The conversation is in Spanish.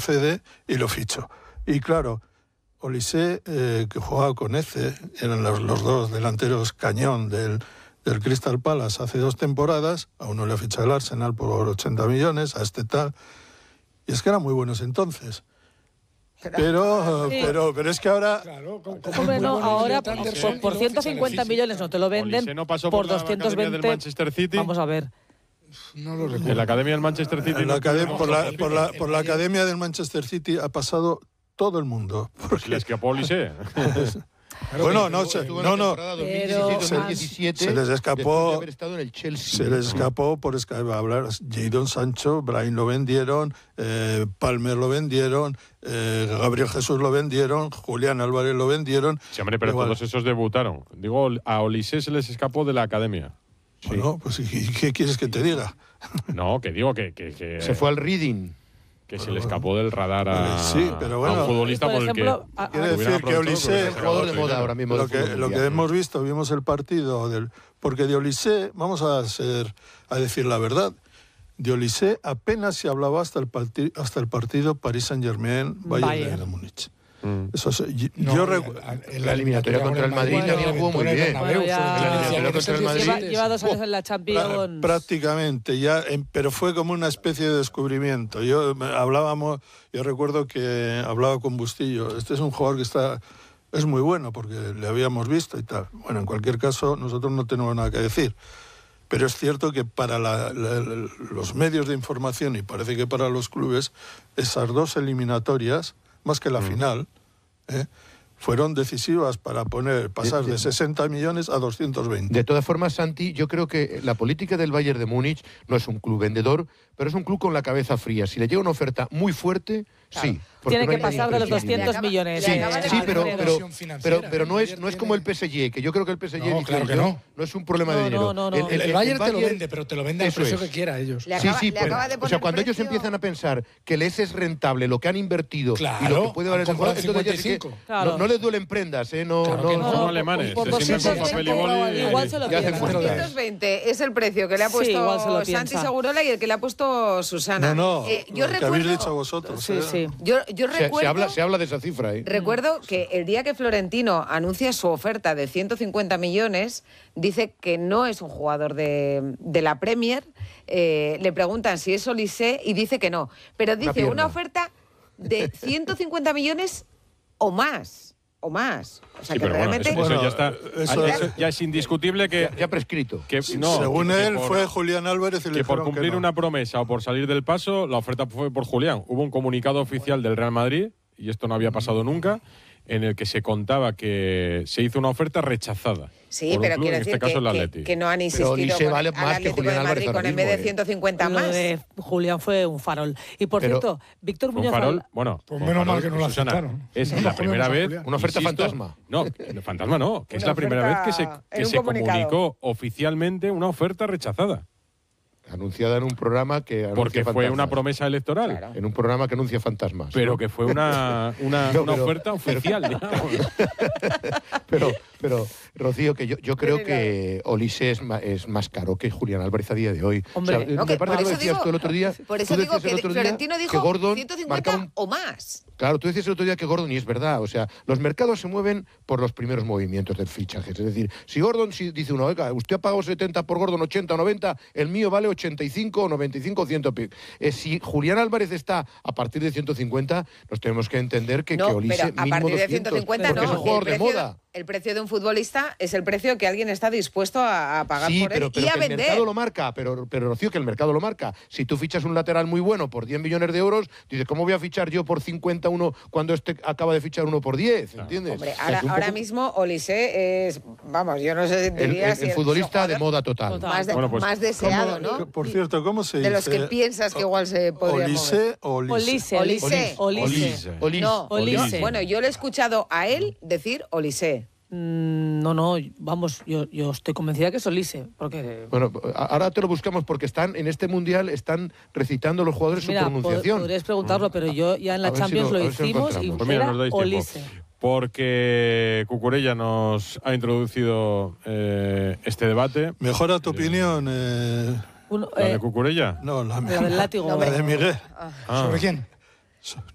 cede y lo ficho. Y claro, Olise, que jugaba con Eze, eran los dos delanteros cañón del Crystal Palace hace 2 temporadas, a uno le ha fichado el Arsenal por 80 millones, a este tal, y es que eran muy buenos entonces. Pero es que ahora... Claro, hombre, no, ahora por 150 millones no te lo venden, no pasó por la 220 academia del Manchester City. Vamos a ver. No lo recuerdo. En la academia del Manchester City. Por la academia del Manchester City ha pasado todo el mundo. Pues le escapó Olise. Bueno, no, se les escapó. De haber estado en el Chelsea. Se les escapó por hablar. Jadon Sancho, Brahim lo vendieron, Palmer lo vendieron, Gabriel Jesús lo vendieron, Julián Álvarez lo vendieron. Sí, hombre, pero igual, todos esos debutaron. Digo, a Olise se les escapó de la academia. Sí. Bueno, pues ¿y qué quieres que te diga? No, que digo que se fue al Reading. Que se le escapó del radar a, sí, pero bueno, a un futbolista por ejemplo, el que... Quiere decir que Olise, jugador de moda ahora mismo. Lo que hemos visto, vimos el partido porque de Olise, vamos a decir la verdad, de Olise apenas se hablaba hasta el partido Paris Saint-Germain-Bayern de Múnich. Eso en la eliminatoria contra el Madrid también jugó muy bien. Lleva 2 años en la Champions. Prácticamente, pero fue como una especie de descubrimiento. Yo recuerdo que hablaba con Bustillo. Este es un jugador que es muy bueno porque le habíamos visto y tal. Bueno, en cualquier caso, nosotros no tenemos nada que decir. Pero es cierto que para los medios de información y parece que para los clubes, esas 2 eliminatorias, más que la final, fueron decisivas para pasar de 60 millones a 220. De todas formas, Santi, yo creo que la política del Bayern de Múnich no es un club vendedor, pero es un club con la cabeza fría. Si le llega una oferta muy fuerte, claro, sí. Tiene que pasar de los 200 millones. Sí, pero no es como el PSG, que yo creo que el PSG no es un problema de dinero. No. El Bayern te lo vende, pero te lo vende al precio que quiera ellos. O sea, cuando ellos empiezan a pensar que les es rentable lo que han invertido y lo que puede valer el jugador, entonces no les duelen prendas, No son alemanes, se sientan con papel y boli. Igual se lo piensa. 220 es el precio que le ha puesto Santi Segurola y el que le ha puesto Susana. No, que habéis dicho vosotros. Sí. Yo recuerdo, se habla de esa cifra. Recuerdo que el día que Florentino anuncia su oferta de 150 millones, dice que no es un jugador de la Premier. Le preguntan si es Olise y dice que no. Pero dice una oferta de 150 millones o más. O sea, sí, que realmente... Eso ya está. Eso ya es indiscutible que... Ya prescrito. Según él, fue Julián Álvarez y le por cumplir una promesa o por salir del paso, la oferta fue por Julián. Hubo un comunicado oficial del Real Madrid, y esto no había pasado nunca, en el que se contaba que se hizo una oferta rechazada. Sí, pero quiero decir que no han insistido vale al Atlético de Madrid con en vez de 150 más. Lo de Julián fue un farol. Y por cierto, Víctor Muñoz... farol, bueno, pues menos mal que no lo aceptaron. Es la primera vez... Una oferta fantasma. No, fantasma no, que es la primera vez que se comunicó oficialmente una oferta rechazada. Anunciada en un programa que anuncia porque fue fantasmas. una promesa electoral. Claro. En un programa que anuncia fantasmas. Pero que fue una oferta oficial, digamos. Pero Rocío, que yo creo que Olise es más caro que Julián Álvarez a día de hoy. Hombre, por eso digo que Florentino dijo Gordon 150 o más. Claro, tú decías el otro día que Gordon, y es verdad, o sea, los mercados se mueven por los primeros movimientos del fichaje. Es decir, si Gordon dice uno, oiga, usted ha pagado 70 por Gordon, 80 o 90, el mío vale 85 o 95 o 100. Si Julián Álvarez está a partir de 150, nos tenemos que entender que Olise pero a partir de 150 no. Es un jugador de moda. El precio de un futbolista es el precio que alguien está dispuesto a pagar por él y a vender. El mercado lo marca, pero Rocío, que el mercado lo marca. Si tú fichas un lateral muy bueno por 10 millones de euros, dices, ¿cómo voy a fichar yo por 50 uno cuando este acaba de fichar uno por 10? ¿Entiendes? Hombre, ahora mismo Olise es, vamos, yo no sé si diría el futbolista de moda total. Más deseado, ¿no? Por cierto, ¿cómo se dice? De los que piensas que igual se podría ¿Olise o Olise? Olise. Bueno, yo le he escuchado a él decir Olise. No, vamos, yo estoy convencida que es Olise, porque... Bueno, ahora te lo buscamos porque en este Mundial están recitando los jugadores su pronunciación. Podrías preguntarlo, pero yo ya en la Champions lo hicimos y era Olise. Porque Cucurella nos ha introducido este debate. ¿Mejora tu opinión? ¿La de Cucurella? No, la del látigo. La de Miguel. ¿Sobre quién?